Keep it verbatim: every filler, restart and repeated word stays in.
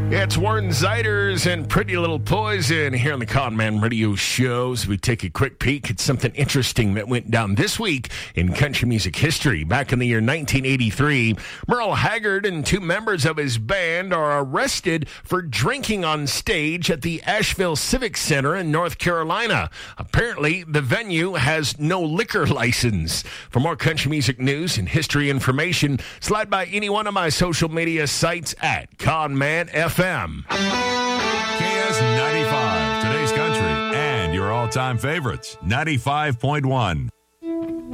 It's Warren Zeiders and Pretty Little Poison here on the Con Man Radio Shows. We take a quick peek at something interesting that went down this week in country music history. Back in the year nineteen eighty-three, Merle Haggard and two members of his band are arrested for drinking on stage at the Asheville Civic Center in North Carolina. Apparently, the venue has no liquor license. For more country music news and history information, slide by any one of my social media sites at Conman F M. K S ninety-five, today's country, and your all-time favorites, ninety-five point one.